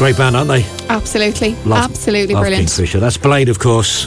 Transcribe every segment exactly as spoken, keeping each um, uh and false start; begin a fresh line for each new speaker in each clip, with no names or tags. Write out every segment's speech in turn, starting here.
Great band, aren't they?
Absolutely.
Love,
Absolutely
love
brilliant.
Kingfisher. That's Blade, of course.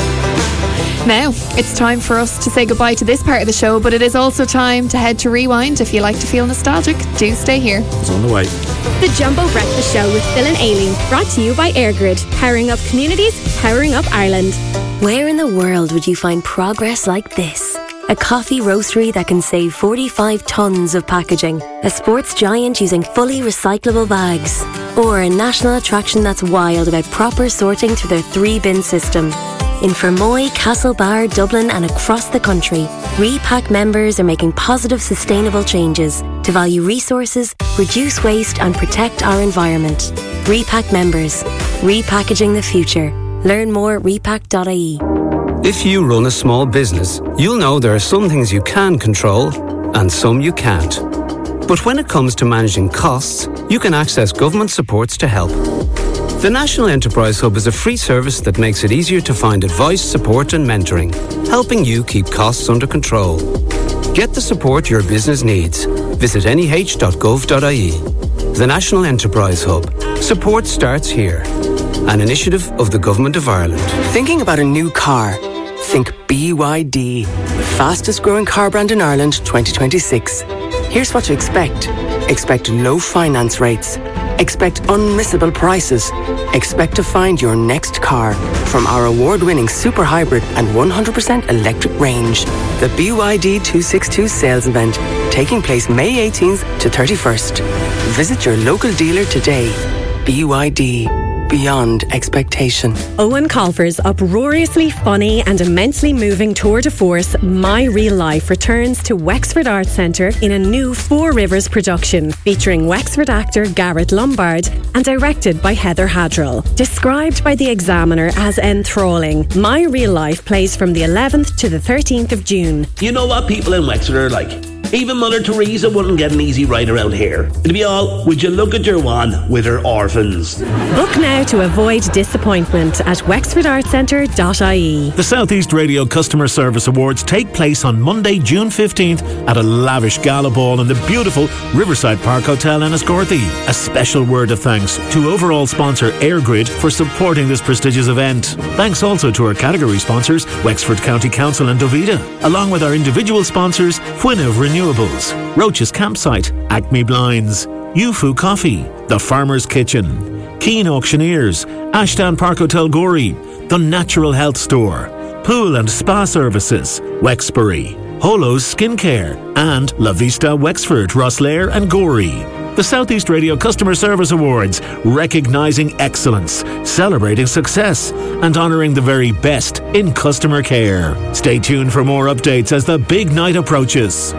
Now, it's time for us to say goodbye to this part of the show, but it is also time to head to Rewind. If you like to feel nostalgic, do stay here.
It's on the way.
The Jumbo Breakfast Show with Phil and Aileen, brought to you by AirGrid, powering up communities, powering up Ireland.
Where in the world would you find progress like this? A coffee roastery that can save forty-five tonnes of packaging, a sports giant using fully recyclable bags, or a national attraction that's wild about proper sorting through their three-bin system. In Fermoy, Castlebar, Dublin and across the country, Repack members are making positive, sustainable changes to value resources, reduce waste and protect our environment. Repack members, repackaging the future. Learn more at repack dot I E.
If you run a small business, you'll know there are some things you can control and some you can't. But when it comes to managing costs, you can access government supports to help. The National Enterprise Hub is a free service that makes it easier to find advice, support and mentoring, helping you keep costs under control. Get the support your business needs. Visit N E H dot gov dot I E. The National Enterprise Hub. Support starts here. An initiative of the Government of Ireland.
Thinking about a new car? Think B Y D, the fastest growing car brand in Ireland twenty twenty-six. Here's what to expect. Expect low finance rates. Expect unmissable prices. Expect to find your next car from our award-winning super hybrid and one hundred percent electric range. The B Y D two sixty-two sales event, taking place May eighteenth to thirty-first. Visit your local dealer today. B Y D. Beyond expectation.
Owen Colfer's uproariously funny and immensely moving tour de force, My Real Life, returns to Wexford Arts Centre in a new Four Rivers production featuring Wexford actor Garrett Lombard and directed by Heather Hadrell. Described by The Examiner as enthralling, My Real Life plays from the eleventh to the thirteenth of June.
You know what people in Wexford are like? Even Mother Teresa wouldn't get an easy ride around here. It'd be all, would you look at your one with her orphans.
Book now to avoid disappointment at wexford arts centre dot I E.
The South East Radio Customer Service Awards take place on Monday, June fifteenth at a lavish gala ball in the beautiful Riverside Park Hotel in Enniscorthy. A special word of thanks to overall sponsor AirGrid for supporting this prestigious event. Thanks also to our category sponsors, Wexford County Council and Dovita, along with our individual sponsors, Fwynna Renewables, Roach's Campsite, Acme Blinds, Yufu Coffee, The Farmer's Kitchen, Keane Auctioneers, Ashdown Park Hotel Gorey, The Natural Health Store, Pool and Spa Services, Wexbury, Holo's Skincare, and La Vista Wexford, Rosslare and Gorey. The South East Radio Customer Service Awards, recognising excellence, celebrating success, and honouring the very best in customer care. Stay tuned for more updates as the big night approaches.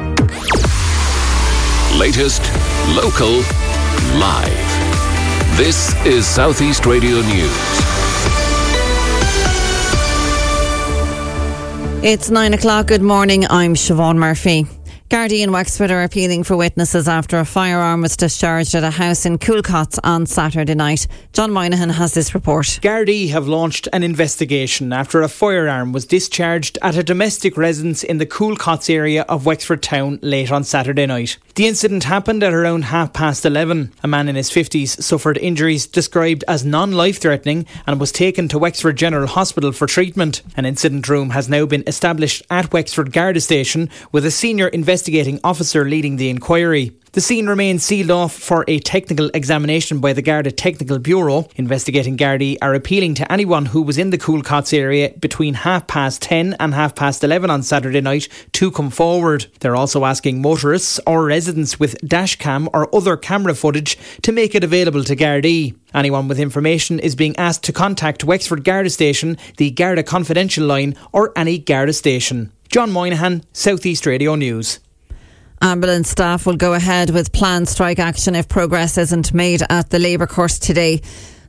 Latest, local, live. This is South East Radio News.
It's nine o'clock. Good morning. I'm Siobhan Murphy. Gardaí in Wexford are appealing for witnesses after a firearm was discharged at a house in Coolcots on Saturday night. John Moynihan has this report.
Gardaí have launched an investigation after a firearm was discharged at a domestic residence in the Coolcots area of Wexford town late on Saturday night. The incident happened at around half past eleven. A man in his fifties suffered injuries described as non-life-threatening and was taken to Wexford General Hospital for treatment. An incident room has now been established at Wexford Garda Station with a senior investigating officer leading the inquiry. The scene remains sealed off for a technical examination by the Garda Technical Bureau. Investigating Gardaí are appealing to anyone who was in the Coolcots area between half past ten and half past eleven on Saturday night to come forward. They're also asking motorists or residents with dashcam or other camera footage to make it available to Gardaí. Anyone with information is being asked to contact Wexford Garda Station, the Garda Confidential line or any Garda station. John Moynihan, South East Radio News.
Ambulance staff will go ahead with planned strike action if progress isn't made at the labour course today.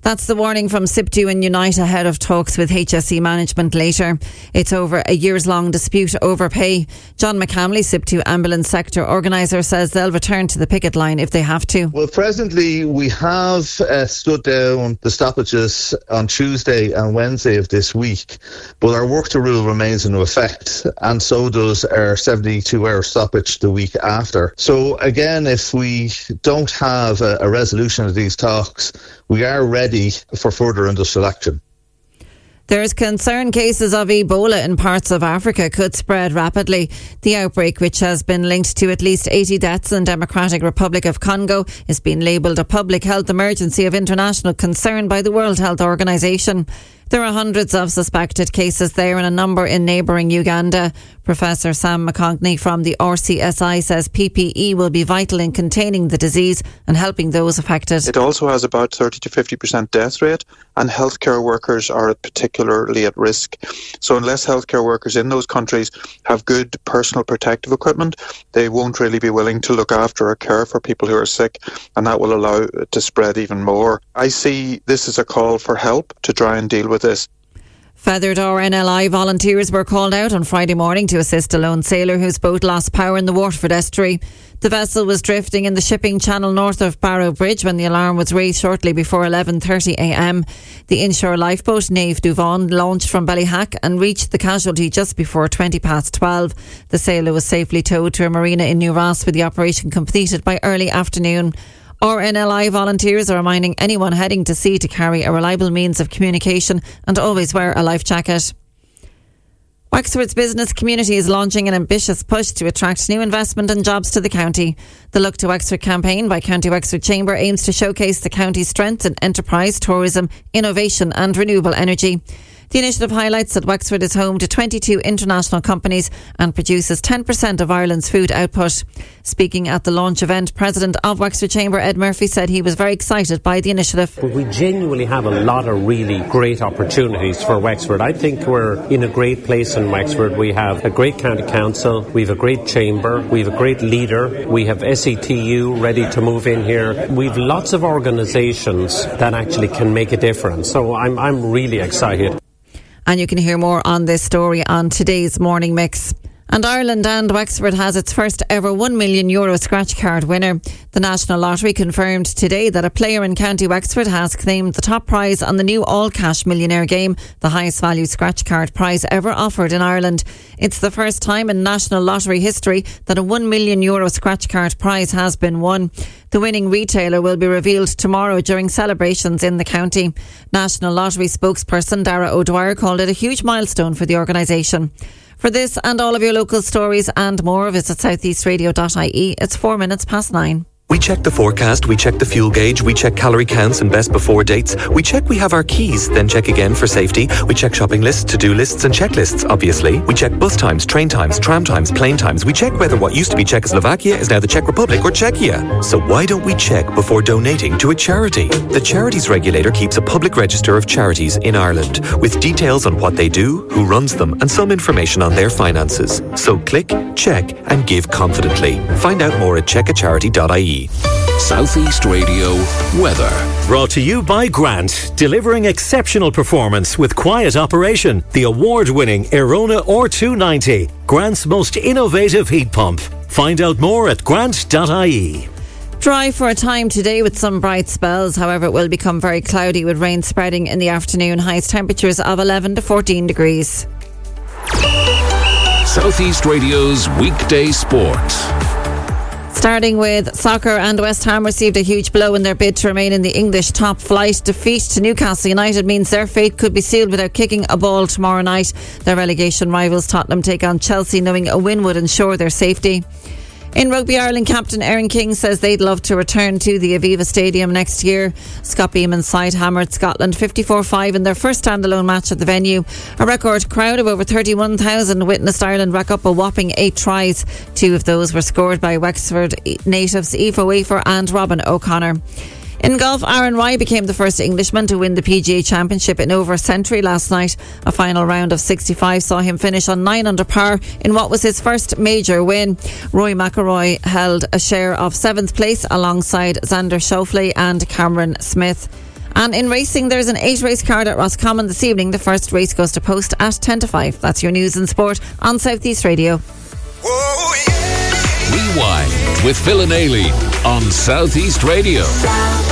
That's the warning from SIPTU and Unite ahead of talks with H S E management later. It's over a years-long dispute over pay. John McCamley, SIPTU ambulance sector organiser, says they'll return to the picket line if they have to.
Well, presently we have uh, stood down the stoppages on Tuesday and Wednesday of this week, but our work to rule remains in effect, and so does our seventy-two hour stoppage the week after. So again, if we don't have a, a resolution of these talks, we are ready for further industrial action.
There's concern cases of Ebola in parts of Africa could spread rapidly. The outbreak, which has been linked to at least eighty deaths in Democratic Republic of Congo, is being labelled a public health emergency of international concern by the World Health Organization. There are hundreds of suspected cases there and a number in neighbouring Uganda. Professor Sam McConkney from the R C S I says P P E will be vital in containing the disease and helping those affected.
It also has about thirty to fifty percent death rate, and healthcare workers are particularly at risk. So unless healthcare workers in those countries have good personal protective equipment, they won't really be willing to look after or care for people who are sick, and that will allow it to spread even more. I see this as a call for help to try and deal with this.
Feathered R N L I volunteers were called out on Friday morning to assist a lone sailor whose boat lost power in the Waterford estuary. The vessel was drifting in the shipping channel north of Barrow Bridge when the alarm was raised shortly before eleven thirty a m. The inshore lifeboat Nave Duvon launched from Ballyhack and reached the casualty just before twenty past twelve. The sailor was safely towed to a marina in New Ross with the operation completed by early afternoon. R N L I volunteers are reminding anyone heading to sea to carry a reliable means of communication and always wear a life jacket. Wexford's business community is launching an ambitious push to attract new investment and jobs to the county. The Look to Wexford campaign by County Wexford Chamber aims to showcase the county's strengths in enterprise, tourism, innovation and renewable energy. The initiative highlights that Wexford is home to twenty-two international companies and produces ten percent of Ireland's food output. Speaking at the launch event, President of Wexford Chamber Ed Murphy said he was very excited by the initiative.
We genuinely have a lot of really great opportunities for Wexford. I think we're in a great place in Wexford. We have a great county council, we have a great chamber, we have a great leader, we have S E T U ready to move in here. We have lots of organisations that actually can make a difference. So I'm, I'm really excited.
And you can hear more on this story on today's Morning Mix. And Ireland and Wexford has its first ever one million euro scratch card winner. The National Lottery confirmed today that a player in County Wexford has claimed the top prize on the new all-cash millionaire game, the highest value scratch card prize ever offered in Ireland. It's the first time in National Lottery history that a one million euro scratch card prize has been won. The winning retailer will be revealed tomorrow during celebrations in the county. National Lottery spokesperson Dara O'Dwyer called it a huge milestone for the organisation. For this and all of your local stories and more, visit southeast radio dot I E. It's four minutes past nine.
We check the forecast, we check the fuel gauge, we check calorie counts and best before dates. We check we have our keys, then check again for safety. We check shopping lists, to-do lists and checklists, obviously. We check bus times, train times, tram times, plane times. We check whether what used to be Czechoslovakia is now the Czech Republic or Czechia. So why don't we check before donating to a charity? The Charities Regulator keeps a public register of charities in Ireland with details on what they do, who runs them and some information on their finances. So click, check and give confidently. Find out more at check a charity dot I E.
Southeast Radio weather.
Brought to you by Grant, delivering exceptional performance with quiet operation. The award-winning Erona R two ninety, Grant's most innovative heat pump. Find out more at grant dot I E.
Dry for a time today with some bright spells. However, it will become very cloudy with rain spreading in the afternoon. Highest temperatures of eleven to fourteen degrees.
Southeast Radio's weekday sport.
Starting with soccer, and West Ham received a huge blow in their bid to remain in the English top flight. Defeat to Newcastle United means their fate could be sealed without kicking a ball tomorrow night. Their relegation rivals Tottenham take on Chelsea, knowing a win would ensure their safety. In Rugby Ireland, captain Aaron King says they'd love to return to the Aviva Stadium next year. Scott Beeman's side hammered Scotland fifty-four five in their first standalone match at the venue. A record crowd of over thirty-one thousand witnessed Ireland rack up a whopping eight tries. Two of those were scored by Wexford natives Aoife Wafer and Robin O'Connor. In golf, Aaron Rai became the first Englishman to win the P G A Championship in over a century last night. A final round of sixty-five saw him finish on nine under par in what was his first major win. Rory McIlroy held a share of seventh place alongside Xander Schauffele and Cameron Smith. And in racing, there's an eight race card at Roscommon this evening. The first race goes to post at ten to five. That's your news and sport on South East Radio.
Rewind with Phil and Aileen on South East Radio.